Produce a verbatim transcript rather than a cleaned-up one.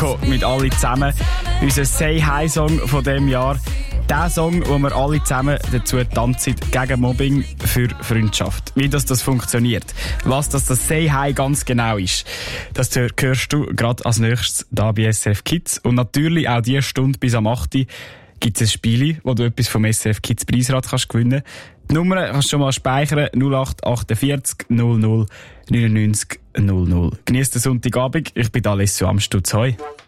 mit alle zusammen. Unser Say-Hi-Song von diesem Jahr. Der Song, wo wir alle zusammen dazu tanzen gegen Mobbing für Freundschaft. Wie das, das funktioniert. Was das, das Say-Hi ganz genau ist. Das hörst du gerade als nächstes da bei S R F Kids. Und natürlich auch diese Stunde bis am acht Uhr gibt es ein Spiel, wo du etwas vom S R F Kids Preisrad kannst gewinnen. Die Nummer kannst du schon mal speichern. null acht achtundvierzig null null neunundneunzig null null. Genießt den Sonntagabend. Ich bin Alessio Amstutz. Hoi.